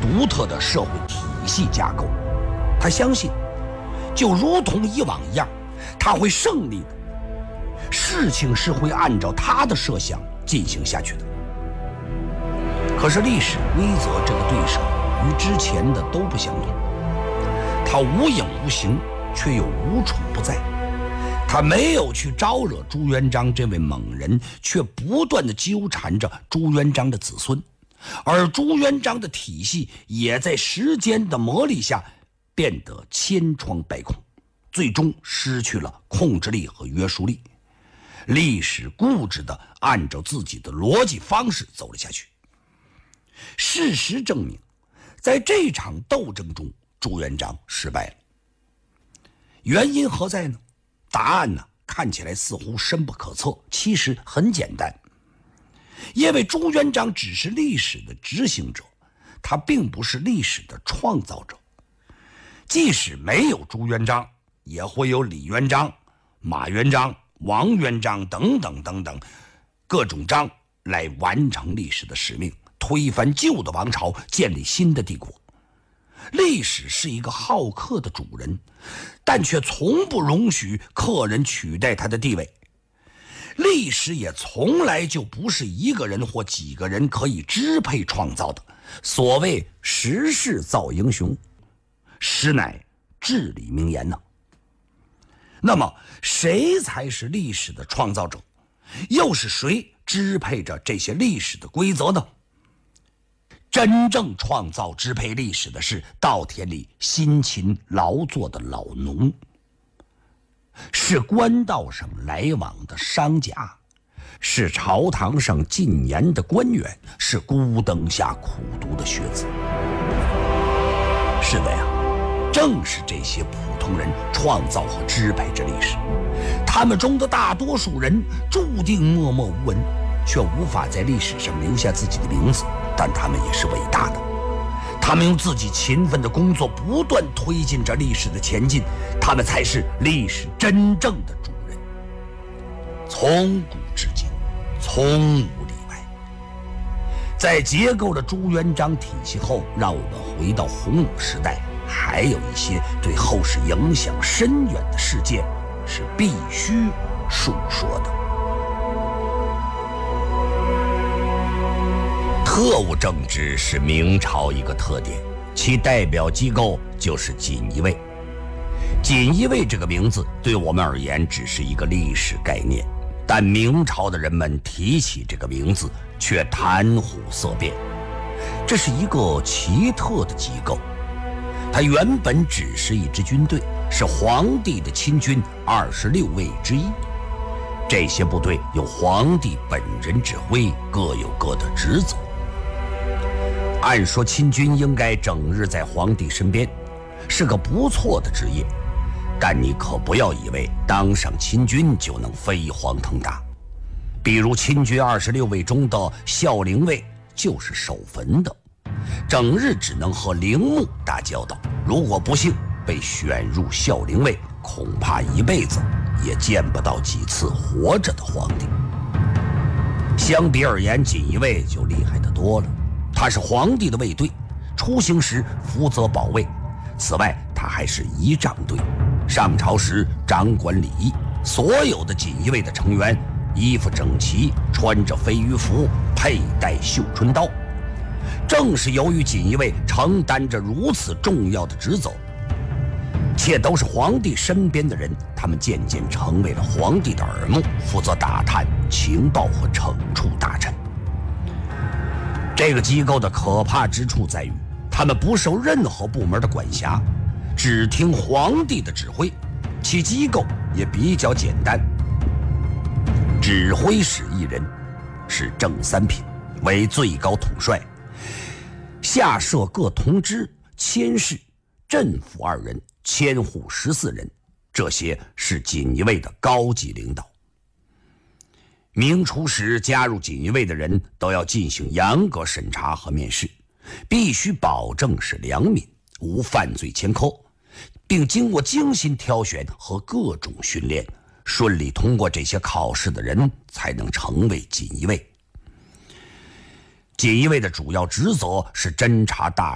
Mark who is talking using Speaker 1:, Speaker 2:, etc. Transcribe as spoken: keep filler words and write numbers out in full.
Speaker 1: 独特的社会体系架构。他相信，就如同以往一样，他会胜利的，事情是会按照他的设想进行下去的。可是历史规则这个对手与之前的都不相同，他无影无形，却又无处不在。他没有去招惹朱元璋这位猛人，却不断地纠缠着朱元璋的子孙，而朱元璋的体系也在时间的磨砺下变得千疮百孔，最终失去了控制力和约束力。历史固执地按照自己的逻辑方式走了下去。事实证明，在这场斗争中，朱元璋失败了。原因何在呢？答案呢，看起来似乎深不可测，其实很简单。因为朱元璋只是历史的执行者，他并不是历史的创造者。即使没有朱元璋，也会有李元璋、马元璋、王元璋等等等等各种章来完成历史的使命，推翻旧的王朝，建立新的帝国。历史是一个好客的主人，但却从不容许客人取代他的地位。历史也从来就不是一个人或几个人可以支配创造的。所谓时势造英雄，实乃至理名言呢。那么谁才是历史的创造者？又是谁支配着这些历史的规则呢？真正创造支配历史的是稻田里辛勤劳作的老农，是官道上来往的商家，是朝堂上进言的官员，是孤灯下苦读的学子。是的呀，正是这些普通人创造和支配着历史。他们中的大多数人注定默默无闻，却无法在历史上留下自己的名字，但他们也是伟大的。他们用自己勤奋的工作不断推进着历史的前进，他们才是历史真正的主人。从古至今，从无例外。在结构了朱元璋体系后，让我们回到洪武时代，还有一些对后世影响深远的事件是必须述说的。特务政治是明朝一个特点，其代表机构就是锦衣卫。锦衣卫这个名字对我们而言只是一个历史概念，但明朝的人们提起这个名字却谈虎色变。这是一个奇特的机构，它原本只是一支军队，是皇帝的亲军二十六卫之一。这些部队由皇帝本人指挥，各有各的职责。按说亲军应该整日在皇帝身边，是个不错的职业，但你可不要以为当上亲军就能飞黄腾达。比如亲军二十六卫中的孝陵卫就是守坟的，整日只能和陵墓打交道，如果不幸被选入孝陵卫，恐怕一辈子也见不到几次活着的皇帝。相比而言，锦衣卫就厉害得多了。他是皇帝的卫队，出行时负责保卫。此外，他还是仪仗队，上朝时掌管礼仪。所有的锦衣卫的成员衣服整齐，穿着飞鱼服，佩戴绣春刀。正是由于锦衣卫承担着如此重要的职责，且都是皇帝身边的人，他们渐渐成为了皇帝的耳目，负责打探情报和惩处大臣。这个机构的可怕之处在于，他们不受任何部门的管辖，只听皇帝的指挥。其机构也比较简单，指挥使一人，是正三品，为最高统帅，下设各同知、佥事、镇抚二人，千户十四人，这些是锦衣卫的高级领导。明初时加入锦衣卫的人都要进行严格审查和面试，必须保证是良民，无犯罪前科，并经过精心挑选和各种训练，顺利通过这些考试的人才能成为锦衣卫。锦衣卫的主要职责是侦查大